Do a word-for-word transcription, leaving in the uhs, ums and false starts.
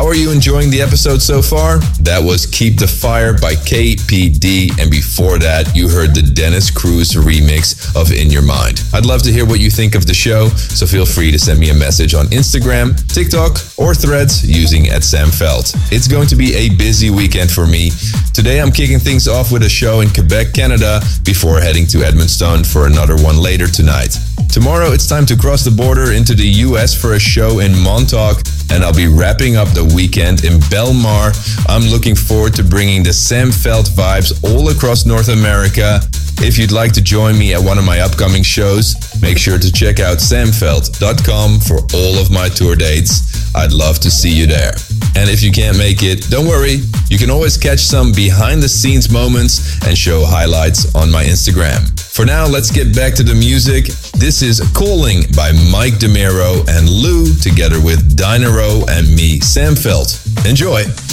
How are you enjoying the episode so far? That was Keep the Fire by K P D, and before that you heard the Dennis Cruz remix of In Your Mind. I'd love to hear what you think of the show, so feel free to send me a message on Instagram, TikTok, or Threads using at Sam Veld. It's going to be a busy weekend for me. Today I'm kicking things off with a show in Quebec, Canada, before heading to Edmonton for another one later tonight. Tomorrow it's time to cross the border into the U S for a show in Montauk, and I'll be wrapping up the weekend in Belmar. I'm looking forward to bringing the Sam Veld vibes all across North America. If you'd like to join me at one of my upcoming shows, make sure to check out sam veld dot com for all of my tour dates. I'd love to see you there. And if you can't make it, don't worry, you can always catch some behind the scenes moments and show highlights on my Instagram. For now, let's get back to the music. This is Calling by Mike DeMero and Lou, together with Dynaro and me, Sam Veld. Enjoy!